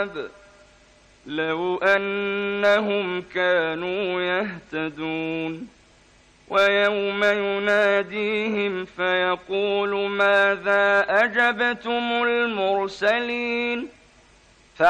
الثواب لو أنهم كانوا يهتدون. ويوم يناديهم فيقول ماذا أجبتم المرسلين